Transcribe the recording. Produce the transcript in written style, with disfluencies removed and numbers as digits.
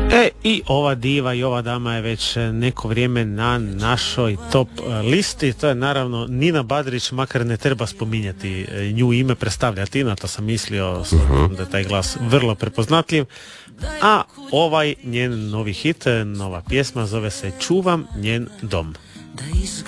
I ova diva i ova dama je već neko vrijeme na našoj top listi. To je naravno Nina Badrić, makar ne treba spominjati nju ime, predstavljati, na to sam mislio, da je taj glas vrlo prepoznatljiv. A ovaj njen novi hit, nova pjesma zove se Čuvam njen dom.